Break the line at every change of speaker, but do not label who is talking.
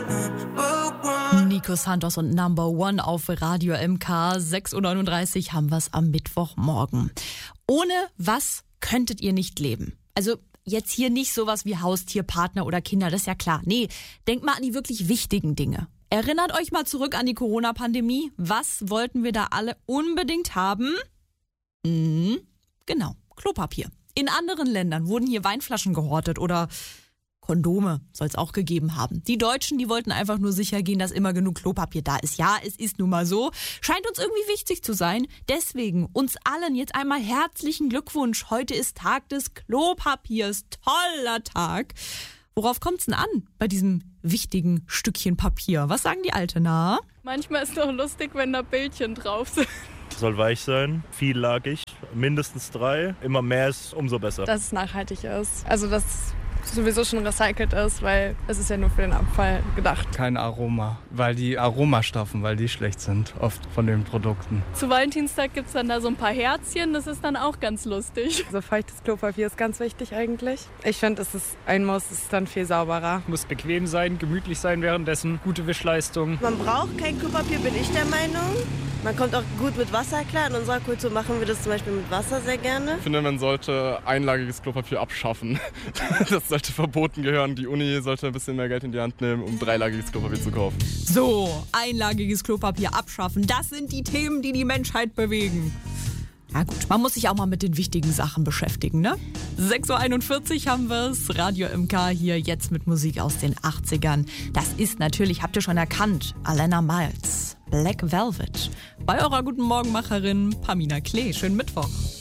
Nico Santos und Number One auf Radio MK. 6.39 Uhr haben wir es am Mittwochmorgen. Ohne was könntet ihr nicht leben? Also jetzt hier nicht sowas wie Haustier, Partner oder Kinder, das ist ja klar. Nee, denkt mal an die wirklich wichtigen Dinge. Erinnert euch mal zurück an die Corona-Pandemie. Was wollten wir da alle unbedingt haben? Genau, Klopapier. In anderen Ländern wurden hier Weinflaschen gehortet oder Kondome soll es auch gegeben haben. Die Deutschen, die wollten einfach nur sicher gehen, dass immer genug Klopapier da ist. Ja, es ist nun mal so. Scheint uns irgendwie wichtig zu sein. Deswegen uns allen jetzt einmal herzlichen Glückwunsch. Heute ist Tag des Klopapiers. Toller Tag. Worauf kommt's denn an bei diesem wichtigen Stückchen Papier? Was sagen die Altena?
Manchmal ist es doch lustig, wenn da Bildchen drauf sind.
Soll weich sein, viellagig, mindestens 3. Immer mehr ist umso besser.
Dass es nachhaltig ist. Also dass sowieso schon recycelt ist, weil es ist ja nur für den Abfall gedacht.
Kein Aroma, weil die Aromastoffen, weil die schlecht sind, oft von den Produkten.
Zu Valentinstag gibt es dann da so ein paar Herzchen, das ist dann auch ganz lustig.
So feuchtes Klopapier ist ganz wichtig eigentlich. Ich finde, es ist ein Muss, es ist dann viel sauberer.
Muss bequem sein, gemütlich sein währenddessen, gute Wischleistung.
Man braucht kein Klopapier, bin ich der Meinung. Man kommt auch gut mit Wasser klar. In unserer Kultur machen wir das zum Beispiel mit Wasser sehr gerne.
Ich finde, man sollte einlagiges Klopapier abschaffen. Das sollte verboten gehören. Die Uni sollte ein bisschen mehr Geld in die Hand nehmen, um 3-lagiges Klopapier zu kaufen.
So, einlagiges Klopapier abschaffen. Das sind die Themen, die die Menschheit bewegen. Na gut, man muss sich auch mal mit den wichtigen Sachen beschäftigen, ne? 6.41 Uhr haben wir's. Radio MK hier jetzt mit Musik aus den 80ern. Das ist natürlich, habt ihr schon erkannt, Alana Miles, Black Velvet. Bei eurer guten Morgenmacherin Pamina Klee. Schönen Mittwoch.